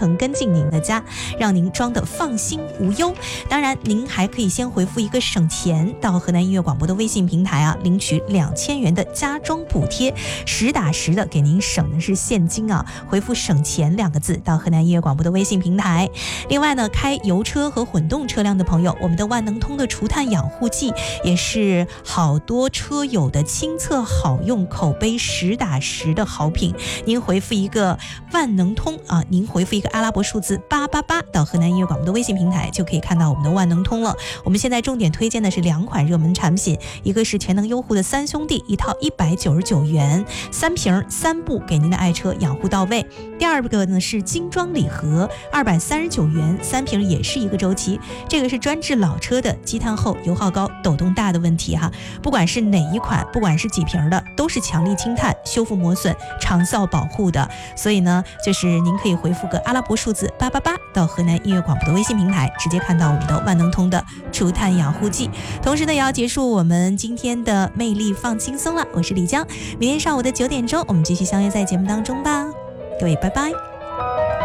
程跟进您的家，让您装得放心无忧。当然您还可以先回复一个省钱到河南音乐广播的微信平台啊，领取2000元的家装补贴，实打实的给您省的是现金啊。回复省钱2个字到河南音乐广播的微信平台。另外呢，开油车和混动车辆的朋友，我们的万能通的除碳养护剂也是好多车友的亲测好用，口碑实打实的好品。您回复一个万能通啊，您回复一个阿拉伯数字888到河南音乐广播的微信平台，就可以看到我们的万能通了。我们现在重点推荐的是2款热门产品，一个是全能优护的3兄弟，一套199元，3瓶3部给您的爱车养护到位。第二个呢是精装礼盒，239元，3瓶也是一个周期。这个是专治老车的积碳厚、油耗高、抖动大的问题哈。不管是哪一款，不管是几瓶的，都是强力清碳、修复磨损、长效保护的。所以呢，就是您可以回复个阿拉伯数字888到河南音乐广播的微信平台，直接看到我们的万能通的除碳养护剂。同时呢，也要结束我们今天的魅力放轻松了。我是李江，明天上午的9点钟，我们继续相约在节目当中吧。各位，拜拜。